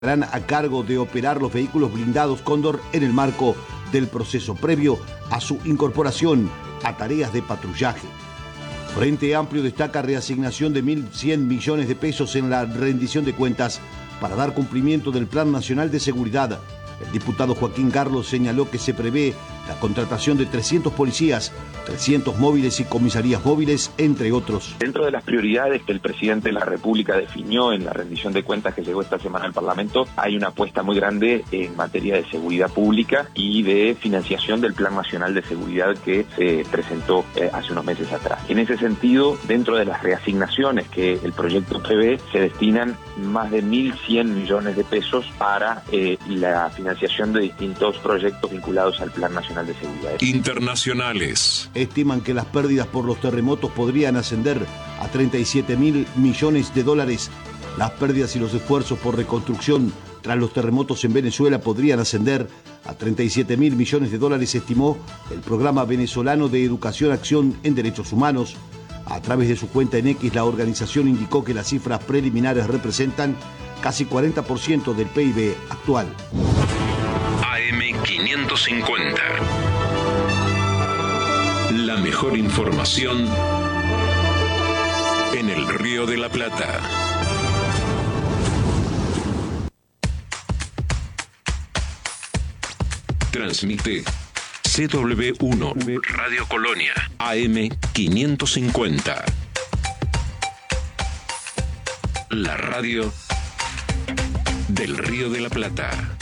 estarán a cargo de operar los vehículos blindados Cóndor en el marco del proceso previo a su incorporación a tareas de patrullaje. Frente Amplio destaca reasignación de 1.100 millones de pesos en la rendición de cuentas para dar cumplimiento del Plan Nacional de Seguridad. El diputado Joaquín Garlo señaló que se prevé la contratación de 300 policías, 300 móviles y comisarías móviles, entre otros. Dentro de las prioridades que el presidente de la República definió en la rendición de cuentas que llegó esta semana al Parlamento, hay una apuesta muy grande en materia de seguridad pública y de financiación del Plan Nacional de Seguridad que se presentó hace unos meses atrás. En ese sentido, dentro de las reasignaciones que el proyecto prevé, se destinan más de 1.100 millones de pesos para la financiación de distintos proyectos vinculados al Plan Nacional de Seguridad. Internacionales. Estiman que las pérdidas por los terremotos podrían ascender a 37.000 millones de dólares. Las pérdidas y los esfuerzos por reconstrucción tras los terremotos en Venezuela podrían ascender a 37.000 millones de dólares, estimó el Programa Venezolano de Educación Acción en Derechos Humanos. A través de su cuenta en X, la organización indicó que las cifras preliminares representan casi 40% del PIB actual. AM550. La mejor información en el Río de la Plata. Transmite CW1 Radio Colonia AM550. La radio del Río de la Plata.